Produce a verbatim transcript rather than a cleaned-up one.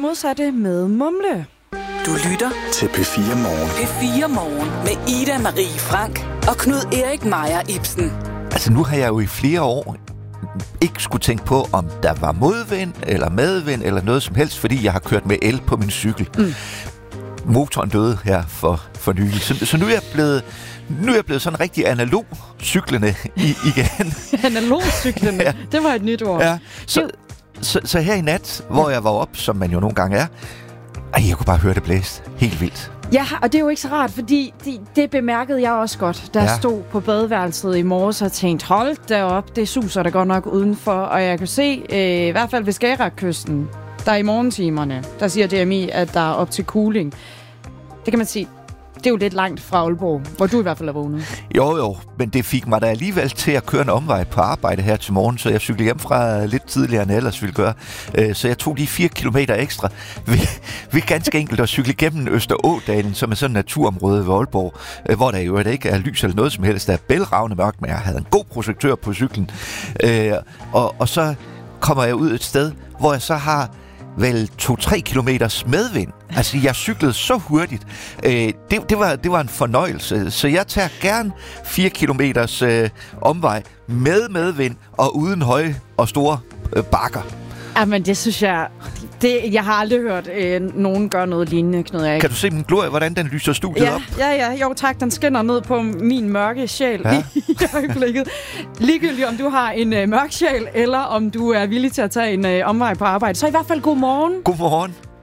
modsatte med Mumle. Du lytter til P fire Morgen. P fire Morgen med Ida Marie Frank og Knud Erik Meier Ibsen. Altså nu har jeg jo i flere år ikke skulle tænke på, om der var modvind eller medvind eller noget som helst, fordi jeg har kørt med el på min cykel. Mm. Motoren døde her for, for nylig. Så, så nu er jeg blevet nu er jeg blevet sådan rigtig analog cyklende i, igen. Analog cyklende? Ja. Det var et nyt ord. Ja. Så, så, så her i nat, hvor jeg var op, som man jo nogle gange er, ej, jeg kunne bare høre det blæse helt vildt. Ja, og det er jo ikke så rart, fordi det, det bemærkede jeg også godt, da jeg ja. stod på badeværelset i morges og tænkte, hold da op, det suser der godt nok udenfor. Og jeg kan se, øh, i hvert fald ved Skagerrakkysten, der er i morgentimerne, der siger D M I, at der er op til cooling. Det kan man sige, det er jo lidt langt fra Aalborg, hvor du i hvert fald er vågnet. Jo, jo, men det fik mig da alligevel til at køre en omvej på arbejde her til morgen, så jeg cyklede hjem fra lidt tidligere, end jeg ellers ville gøre. Så jeg tog lige fire kilometer ekstra ved, ved ganske enkelt at cykle gennem Østerådalen, som er sådan et naturområde ved Aalborg, hvor der jo ikke er lys eller noget som helst. Der er bælragende mørkt, men jeg havde en god projektør på cyklen. Og, og så kommer jeg ud et sted, hvor jeg så har vel to-tre kilometers medvind. Altså, jeg cyklede så hurtigt. Øh, det, det, var, det var en fornøjelse. Så jeg tager gerne fire kilometers øh, omvej med medvind og uden høje og store øh, bakker. Jamen, det synes jeg... Det, jeg har aldrig hørt øh, nogen gøre noget lignende, Knud Erik. Kan du se min glorie, hvordan den lyser studiet ja, op? Ja, ja. Jo tak, den skinner ned på min mørke sjæl ja. i øjeblikket. Ligegyldigt om du har en øh, mørk sjæl, eller om du er villig til at tage en øh, omvej på arbejde. Så i hvert fald god morgen. God morgen.